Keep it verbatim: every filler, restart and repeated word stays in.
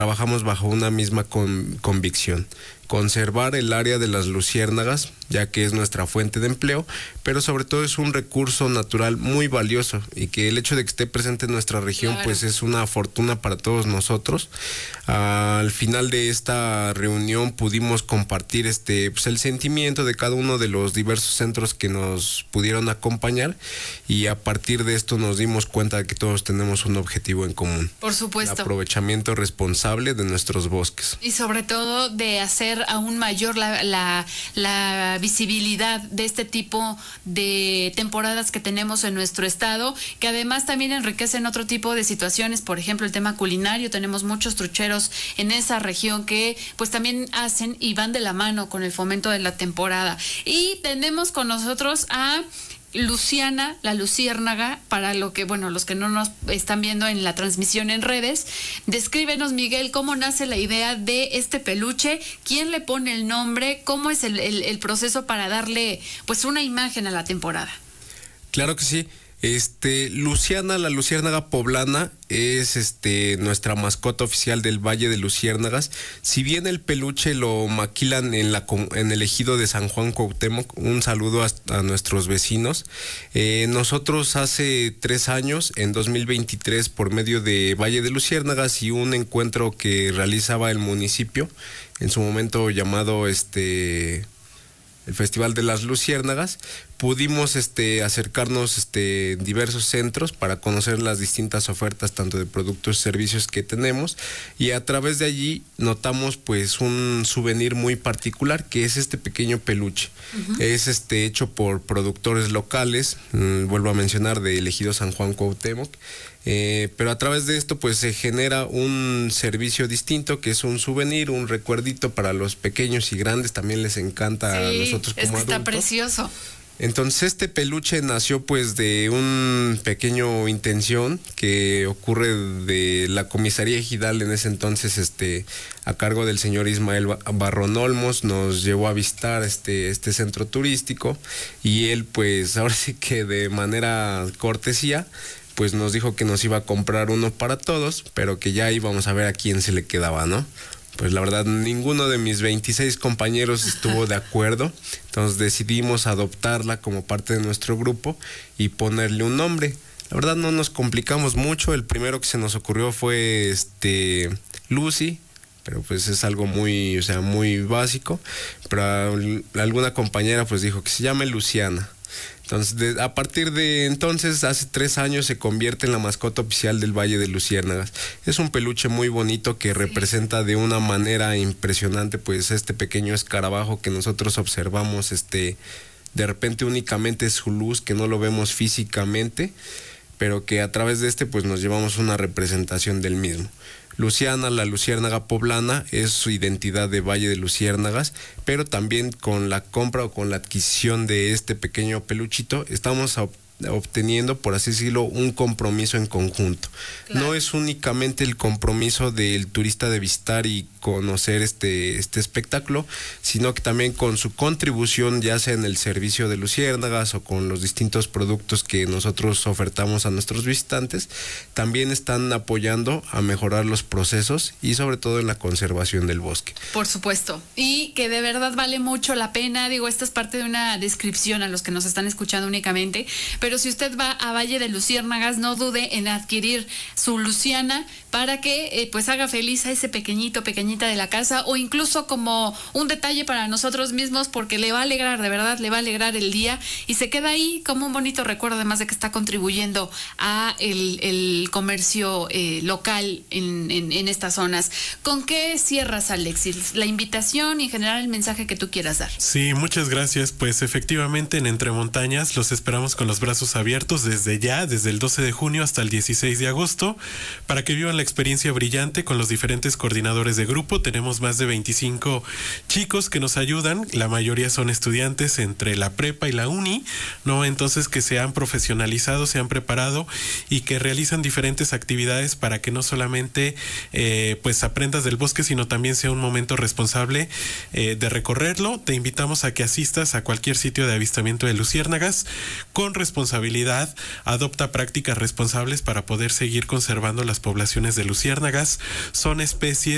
trabajamos bajo una misma con, convicción, conservar el área de las luciérnagas, ya que es nuestra fuente de empleo, pero sobre todo es un recurso natural muy valioso y que el hecho de que esté presente en nuestra región, claro, pues es una fortuna para todos nosotros. Al final de esta reunión pudimos compartir este pues el sentimiento de cada uno de los diversos centros que nos pudieron acompañar, y a partir de esto nos dimos cuenta de que todos tenemos un objetivo en común. Por supuesto. El aprovechamiento responsable de nuestros bosques. Y sobre todo de hacer aún mayor la, la, la visibilidad de este tipo de temporadas que tenemos en nuestro estado, que además también enriquecen otro tipo de situaciones, por ejemplo el tema culinario. Tenemos muchos trucheros en esa región que pues también hacen y van de la mano con el fomento de la temporada. Y tenemos con nosotros a Luciana, la luciérnaga, para lo que, bueno, los que no nos están viendo en la transmisión en redes. Descríbenos, Miguel, cómo nace la idea de este peluche, quién le pone el nombre, cómo es el, el, el proceso para darle pues una imagen a la temporada. Claro que sí. Este, Luciana, la luciérnaga poblana, es este nuestra mascota oficial del Valle de Luciérnagas. Si bien el peluche lo maquilan en la en el ejido de San Juan Cuauhtémoc, un saludo a, a nuestros vecinos. Eh, nosotros hace tres años, en dos mil veintitrés, por medio de Valle de Luciérnagas y un encuentro que realizaba el municipio, en su momento llamado este el Festival de las Luciérnagas, pudimos este acercarnos este en diversos centros para conocer las distintas ofertas tanto de productos y servicios que tenemos, y a través de allí notamos pues un souvenir muy particular, que es este pequeño peluche. Uh-huh. Es este hecho por productores locales, mmm, vuelvo a mencionar, del ejido San Juan Cuauhtémoc. Eh, pero a través de esto pues se genera un servicio distinto, que es un souvenir, un recuerdito para los pequeños y grandes. También les encanta, sí, a nosotros como es que adultos. Está precioso. Entonces este peluche nació pues de un pequeño intención que ocurre de la comisaría ejidal en ese entonces, este a cargo del señor Ismael Barrón Olmos. Nos llevó a visitar este, este centro turístico, y él pues ahora sí que de manera cortesía pues nos dijo que nos iba a comprar uno para todos, pero que ya íbamos a ver a quién se le quedaba, ¿no? Pues la verdad, ninguno de mis veintiséis compañeros estuvo de acuerdo, entonces decidimos adoptarla como parte de nuestro grupo y ponerle un nombre. La verdad no nos complicamos mucho, el primero que se nos ocurrió fue este Lucy, pero pues es algo muy, o sea, muy básico, pero alguna compañera pues dijo que se llame Luciana. Entonces, de, a partir de entonces, hace tres años, se convierte en la mascota oficial del Valle de Luciérnagas. Es un peluche muy bonito que sí. representa de una manera impresionante pues este pequeño escarabajo que nosotros observamos, este de repente únicamente su luz, que no lo vemos físicamente, pero que a través de este pues nos llevamos una representación del mismo. Luciana, la luciérnaga poblana, es su identidad de Valle de Luciérnagas, pero también con la compra o con la adquisición de este pequeño peluchito estamos obteniendo, por así decirlo, un compromiso en conjunto. Claro. No es únicamente el compromiso del turista de visitar y conocer este, este espectáculo, sino que también con su contribución, ya sea en el servicio de luciérnagas o con los distintos productos que nosotros ofertamos a nuestros visitantes, también están apoyando a mejorar los procesos y sobre todo en la conservación del bosque. Por supuesto, y que de verdad vale mucho la pena. Digo, esta es parte de una descripción a los que nos están escuchando únicamente, pero si usted va a Valle de Luciérnagas, no dude en adquirir su Luciana para que eh, pues haga feliz a ese pequeñito, pequeñita de la casa, o incluso como un detalle para nosotros mismos, porque le va a alegrar, de verdad, le va a alegrar el día y se queda ahí como un bonito recuerdo, además de que está contribuyendo a el, el comercio eh, local en, en, en estas zonas. ¿Con qué cierras, Alexis? La invitación y en general el mensaje que tú quieras dar. Sí, muchas gracias. Pues efectivamente en Entre Montañas los esperamos con los brazos abiertos desde ya, desde el doce de junio hasta el dieciséis de agosto, para que vivan la experiencia brillante con los diferentes coordinadores de grupo. Tenemos más de veinticinco chicos que nos ayudan, la mayoría son estudiantes entre la prepa y la uni, ¿no? Entonces que se han profesionalizado, se han preparado y que realizan diferentes actividades para que no solamente eh, pues aprendas del bosque, sino también sea un momento responsable eh, de recorrerlo. Te invitamos a que asistas a cualquier sitio de avistamiento de luciérnagas con responsabilidad, adopta prácticas responsables para poder seguir conservando las poblaciones de luciérnagas. Son especies